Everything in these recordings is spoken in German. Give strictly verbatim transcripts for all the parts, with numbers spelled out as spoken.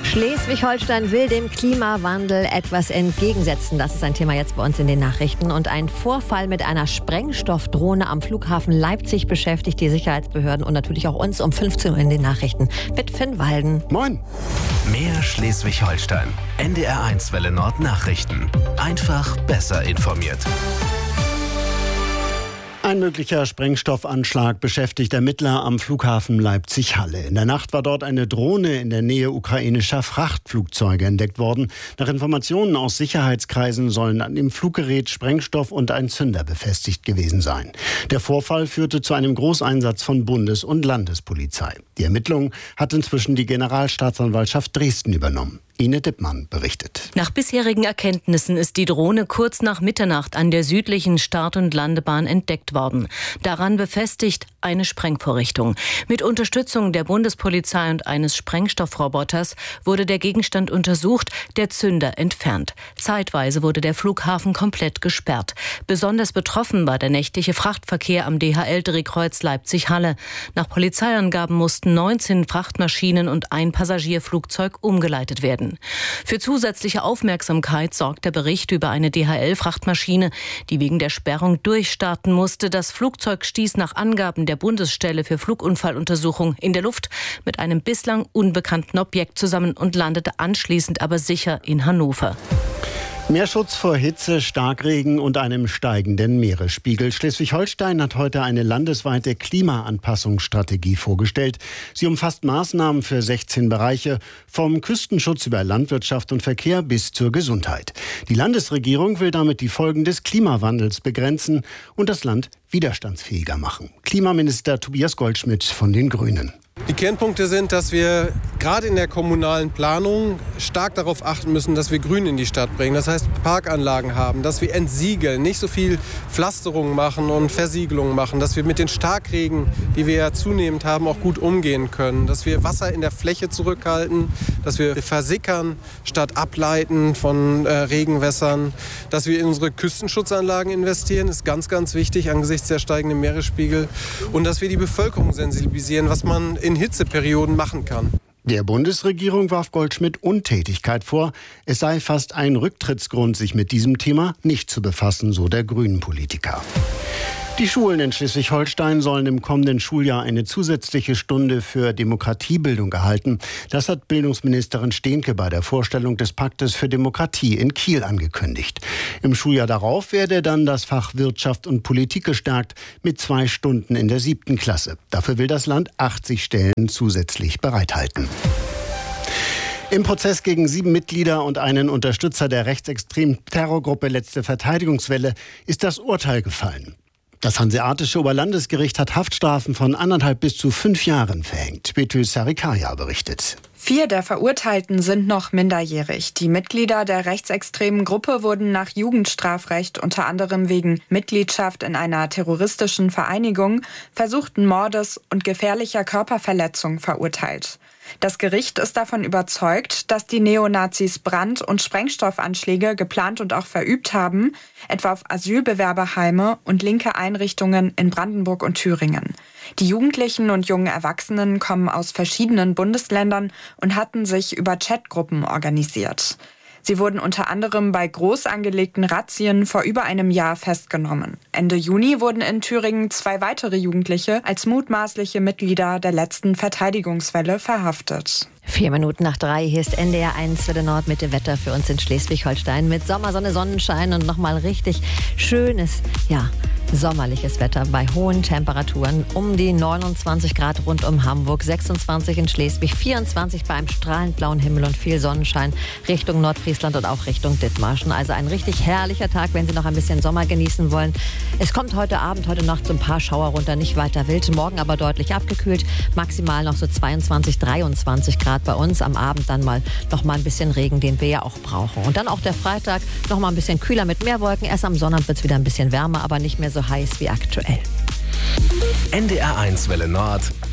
Schleswig-Holstein will dem Klimawandel etwas entgegensetzen. Das ist ein Thema jetzt bei uns in den Nachrichten. Und ein Vorfall mit einer Sprengstoffdrohne am Flughafen Leipzig beschäftigt die Sicherheitsbehörden und natürlich auch uns um fünfzehn Uhr in den Nachrichten. Mit Finn Walden. Moin. Mehr Schleswig-Holstein. N D R eins Welle Nord Nachrichten. Einfach besser informiert. Ein möglicher Sprengstoffanschlag beschäftigt Ermittler am Flughafen Leipzig-Halle. In der Nacht war dort eine Drohne in der Nähe ukrainischer Frachtflugzeuge entdeckt worden. Nach Informationen aus Sicherheitskreisen sollen an dem Fluggerät Sprengstoff und ein Zünder befestigt gewesen sein. Der Vorfall führte zu einem Großeinsatz von Bundes- und Landespolizei. Die Ermittlungen hat inzwischen die Generalstaatsanwaltschaft Dresden übernommen. Ine Dippmann berichtet. Nach bisherigen Erkenntnissen ist die Drohne kurz nach Mitternacht an der südlichen Start- und Landebahn entdeckt worden. Daran befestigt eine Sprengvorrichtung. Mit Unterstützung der Bundespolizei und eines Sprengstoffroboters wurde der Gegenstand untersucht, der Zünder entfernt. Zeitweise wurde der Flughafen komplett gesperrt. Besonders betroffen war der nächtliche Frachtverkehr am D H L-Drehkreuz Leipzig-Halle. Nach Polizeiangaben mussten neunzehn Frachtmaschinen und ein Passagierflugzeug umgeleitet werden. Für zusätzliche Aufmerksamkeit sorgt der Bericht über eine D H L-Frachtmaschine, die wegen der Sperrung durchstarten musste. Das Flugzeug stieß nach Angaben der Bundesstelle für Flugunfalluntersuchung in der Luft mit einem bislang unbekannten Objekt zusammen und landete anschließend aber sicher in Hannover. Mehr Schutz vor Hitze, Starkregen und einem steigenden Meeresspiegel. Schleswig-Holstein hat heute eine landesweite Klimaanpassungsstrategie vorgestellt. Sie umfasst Maßnahmen für sechzehn Bereiche, vom Küstenschutz über Landwirtschaft und Verkehr bis zur Gesundheit. Die Landesregierung will damit die Folgen des Klimawandels begrenzen und das Land widerstandsfähiger machen. Klimaminister Tobias Goldschmidt von den Grünen. Die Kernpunkte sind, dass wir gerade in der kommunalen Planung stark darauf achten müssen, dass wir Grün in die Stadt bringen. Das heißt, Parkanlagen haben, dass wir entsiegeln, nicht so viel Pflasterung machen und Versiegelung machen, dass wir mit den Starkregen, die wir ja zunehmend haben, auch gut umgehen können, dass wir Wasser in der Fläche zurückhalten, dass wir versickern statt ableiten von äh, Regenwässern, dass wir in unsere Küstenschutzanlagen investieren, ist ganz, ganz wichtig angesichts der steigenden Meeresspiegel und dass wir die Bevölkerung sensibilisieren, was man in Hitzeperioden machen kann. Der Bundesregierung warf Goldschmidt Untätigkeit vor. Es sei fast ein Rücktrittsgrund, sich mit diesem Thema nicht zu befassen, so der Grünen-Politiker. Die Schulen in Schleswig-Holstein sollen im kommenden Schuljahr eine zusätzliche Stunde für Demokratiebildung erhalten. Das hat Bildungsministerin Stehnke bei der Vorstellung des Paktes für Demokratie in Kiel angekündigt. Im Schuljahr darauf werde dann das Fach Wirtschaft und Politik gestärkt mit zwei Stunden in der siebten Klasse. Dafür will das Land achtzig Stellen zusätzlich bereithalten. Im Prozess gegen sieben Mitglieder und einen Unterstützer der rechtsextremen Terrorgruppe Letzte Verteidigungswelle ist das Urteil gefallen. Das Hanseatische Oberlandesgericht hat Haftstrafen von anderthalb bis zu fünf Jahren verhängt. Betül Sarikaya berichtet. Vier der Verurteilten sind noch minderjährig. Die Mitglieder der rechtsextremen Gruppe wurden nach Jugendstrafrecht unter anderem wegen Mitgliedschaft in einer terroristischen Vereinigung, versuchten Mordes und gefährlicher Körperverletzung verurteilt. Das Gericht ist davon überzeugt, dass die Neonazis Brand- und Sprengstoffanschläge geplant und auch verübt haben, etwa auf Asylbewerberheime und linke Einrichtungen in Brandenburg und Thüringen. Die Jugendlichen und jungen Erwachsenen kommen aus verschiedenen Bundesländern und hatten sich über Chatgruppen organisiert. Sie wurden unter anderem bei groß angelegten Razzien vor über einem Jahr festgenommen. Ende Juni wurden in Thüringen zwei weitere Jugendliche als mutmaßliche Mitglieder der letzten Verteidigungswelle verhaftet. Vier Minuten nach drei, hier ist N D R eins Welle Nord mit dem Wetter für uns in Schleswig-Holstein mit Sommersonne, Sonnenschein und nochmal richtig schönes, ja, sommerliches Wetter bei hohen Temperaturen. Um die neunundzwanzig Grad rund um Hamburg, sechsundzwanzig in Schleswig, vierundzwanzig beim strahlend blauen Himmel und viel Sonnenschein Richtung Nordfriesland und auch Richtung Dithmarschen. Also ein richtig herrlicher Tag, wenn Sie noch ein bisschen Sommer genießen wollen. Es kommt heute Abend, heute Nacht so ein paar Schauer runter, nicht weiter wild. Morgen aber deutlich abgekühlt, maximal noch so zweiundzwanzig, dreiundzwanzig Grad bei uns. Am Abend dann mal noch mal ein bisschen Regen, den wir ja auch brauchen. Und dann auch der Freitag noch mal ein bisschen kühler mit mehr Wolken. Erst am Sonnabend wird es wieder ein bisschen wärmer, aber nicht mehr so heiß wie aktuell. N D R eins Welle Nord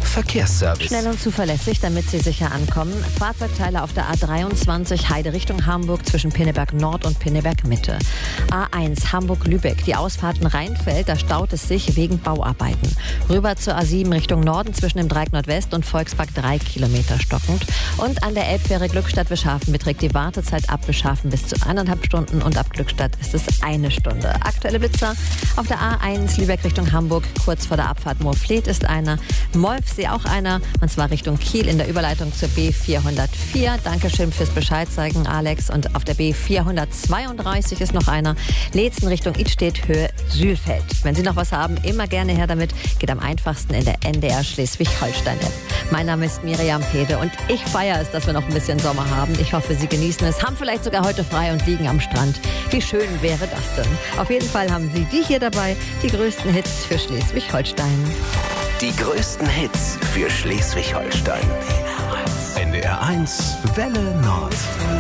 Verkehrsservice. Schnell und zuverlässig, damit Sie sicher ankommen. Fahrzeugteile auf der A dreiundzwanzig Heide Richtung Hamburg zwischen Pinneberg Nord und Pinneberg Mitte. A eins Hamburg-Lübeck, die Ausfahrten Rheinfeld, da staut es sich wegen Bauarbeiten. Rüber zur A sieben Richtung Norden zwischen dem Dreieck Nordwest und Volkspark drei Kilometer stockend. Und an der Elbfähre Glückstadt-Wischhafen beträgt die Wartezeit ab Wischhafen bis zu eineinhalb Stunden und ab Glückstadt ist es eine Stunde. Aktuelle Blitzer auf der A eins Lübeck Richtung Hamburg, kurz vor der Abfahrt Moorfleet ist einer. Molfsee auch einer, und zwar Richtung Kiel in der Überleitung zur B vierhundertvier. Dankeschön fürs Bescheid zeigen, Alex. Und auf der B vierhundertzweiunddreißig ist noch einer. Leetzen Richtung Idstedt, Höhe Sülfeld. Wenn Sie noch was haben, immer gerne her damit. Geht am einfachsten in der N D R Schleswig-Holstein-App. Mein Name ist Miriam Pede und ich feiere es, dass wir noch ein bisschen Sommer haben. Ich hoffe, Sie genießen es, haben vielleicht sogar heute frei und liegen am Strand. Wie schön wäre das denn? Auf jeden Fall haben Sie die hier dabei, die größten Hits für Schleswig-Holstein. Die größten Hits für Schleswig-Holstein. N D R eins Welle Nord.